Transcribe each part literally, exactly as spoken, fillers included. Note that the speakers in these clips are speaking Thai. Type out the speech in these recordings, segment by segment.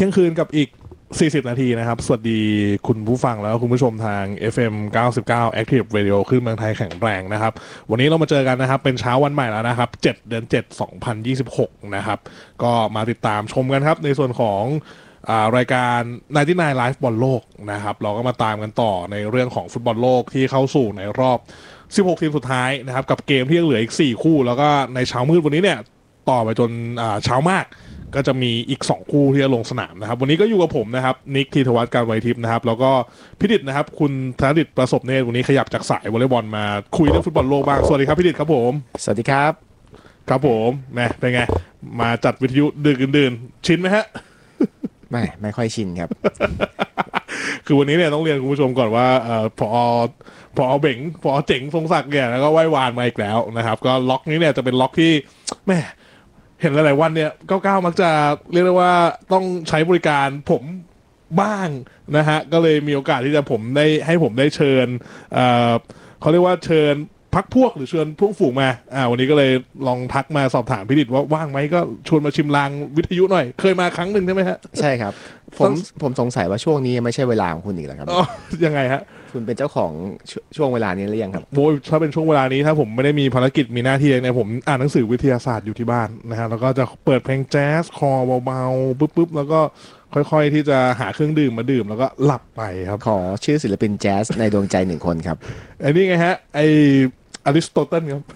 ที่ยงคืนกับอีกสี่สิบนาทีนะครับสวัสดีคุณผู้ฟังแล้วคุณผู้ชมทาง เอฟ เอ็ม เก้าสิบเก้า Active Radio ขึ้นเมืองไทยแข็งแรงนะครับวันนี้เรามาเจอกันนะครับเป็นเช้าวันใหม่แล้วนะครับเจ็ดเดือนเจ็ด สองพันยี่สิบหกนะครับก็มาติดตามชมกันครับในส่วนของอ่ารายการไนน์ตี้ไนน์ Live บอลโลกนะครับเราก็มาตามกันต่อในเรื่องของฟุตบอลโลกที่เข้าสู่ในรอบสิบหกทีมสุดท้ายนะครับกับเกมที่ยังเหลืออีกสี่คู่แล้วก็ในเช้ามืดวันนี้เนี่ยต่อไปจนอ่าเช้ามากก็จะมีอีกสองคู่ที่จะลงสนามนะครับวันนี้ก็อยู่กับผมนะครับนิกธีรวัฒน์การไวทิพย์นะครับแล้วก็พิดิษฐ์นะครับคุณธนดิษฐ์ประสบเนตรวันนี้ขยับจากสายวอลเลย์บอลมาคุยเรื่องฟุตบอลโลกบ้างสวัสดีครับพิดิษฐ์ครับผมสวัสดีครับครับผมแหมเป็นไงมาจัดวิทยุดึกดื่นชินไหมฮะไม่ไม่ค่อยชินครับคือวันนี้เนี่ยต้องเรียนคุณผู้ชมก่อนว่าเอ่อพอพอเบ่งพอเจ๋งทรงศักดิ์เนี่ยแล้วก็ไหว้วานมาอีกแล้วนะครับก็ล็อกนี้เนี่ยจะเป็นล็อกที่แหมเห็นหลายๆวันเนี่ยเก้าเก้ามักจะเรียกได้ว่าต้องใช้บริการผมบ้างนะฮะก็เลยมีโอกาสที่จะผมได้ให้ผมได้เชิญเอ่อเขาเรียกว่าเชิญพักพวกหรือเชิญพวกฝูงมาอ่าวันนี้ก็เลยลองทักมาสอบถามพิดิษฐ์ว่าว่างไหมก็ชวนมาชิมลางวิทยุหน่อยเคยมาครั้งหนึ่งใช่ไหมฮะใช่ครับผมผมสงสัยว่าช่วงนี้ไม่ใช่เวลาของคุณอีกแล้วครับอ๋อยังไงฮะคุณเป็นเจ้าของช่วงเวลานี้หรือยังครับโอ้ยถ้าเป็นช่วงเวลานี้ถ้าผมไม่ได้มีภารกิจมีหน้าที่เนี่ยผมอ่านหนังสือวิทยาศาสตร์อยู่ที่บ้านนะฮะแล้วก็จะเปิดเพลงแจ๊สคอเบาๆปุ๊บๆแล้วก็ค่อยๆที่จะหาเครื่องดื่มมาดื่มแล้วก็หลับไปครับขอชื่อศิลปินแจ๊สในดวงใจหนึ่งคนครับไอ้นี่ไงฮะไออริสโตเติลครับ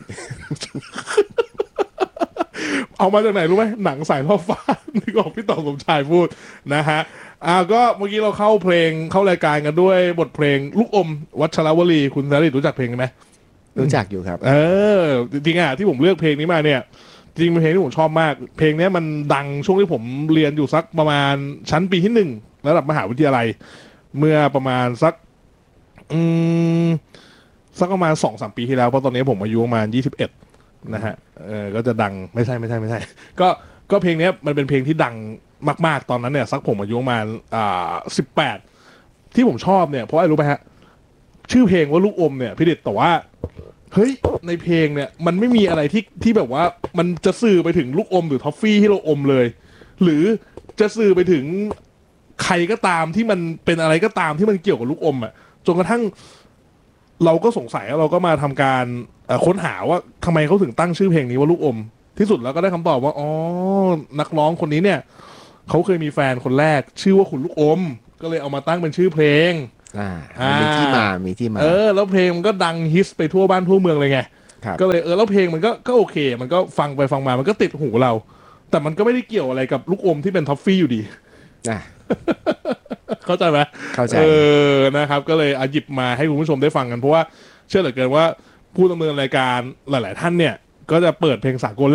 เอามาจากไหนรู้ไหมหนังสายล่อฟ้านี่ก็พี่ต่อสมชายพูดนะฮะอ่าก็เมื่อกี้เราเข้าเพลงเข้ารายการกันด้วยบทเพลงลูกอมวัชรวลีคุณธนดิษฐ์รู้จักเพลงไหมรู้จักอยู่ครับเออจริงๆอ่ะที่ผมเลือกเพลงนี้มาเนี่ยจริงเป็นเพลงที่ผมชอบมากเพลงนี้มันดังช่วงที่ผมเรียนอยู่สักประมาณชั้นปีที่หนึ่งระดับมหาวิทยาลัยเมื่อประมาณสักอืมสักประมาณ สองถึงสาม ปีที่แล้วเพราะตอนนี้ผมอายุประมาณยี่สิบเอ็ดนะฮะเออก็จะดังไม่ใช่ไม่ใช่ไม่ใช่ก็ก็เพลงนี้มันเป็นเพลงที่ดังมากๆตอนนั้นเนี่ยสักผมอายุประมาณอ่าสิบแปดที่ผมชอบเนี่ยเพราะอะไรรู้ไหมฮะชื่อเพลงว่าลูกอมเนี่ยพี่เด็ดแต่ว่าเฮ้ยในเพลงเนี่ยมันไม่มีอะไรที่ที่แบบว่ามันจะสื่อไปถึงลูกอมหรือทอฟฟี่ที่เราอมเลยหรือจะสื่อไปถึงใครก็ตามที่มันเป็นอะไรก็ตามที่มันเกี่ยวกับลูกอมอ่ะจนกระทั่งเราก็สงสัยเราก็มาทำการค้นหาว่าทำไมเขาถึงตั้งชื่อเพลงนี้ว่าลูกอมที่สุดแล้วก็ได้คำตอบว่าอ๋อนักร้องคนนี้เนี่ยเขาเคยมีแฟนคนแรกชื่อว่าคุณลูกอมก็เลยเอามาตั้งเป็นชื่อเพลงอ่ามีที่มามีที่มาเออแล้วเพลงมันก็ดังฮิตไปทั่วบ้านทั่วเมืองเลยไงก็เลยเออแล้วเพลงมันก็ก็โอเคมันก็ฟังไปฟังมามันก็ติดหูเราแต่มันก็ไม่ได้เกี่ยวอะไรกับลูกอมที่เป็นท็อฟฟี่อยู่ดีอ่ะเข้าใจไหมเข้าใจเออนะครับก็เลยหยิบมาให้คุณผู้ชมได้ฟังกันเพราะว่าเชื่อเหลือเกินว่าผู้ดำเนินรายการหลายๆท่านเนี่ยก็จะเปิดเพลงสากล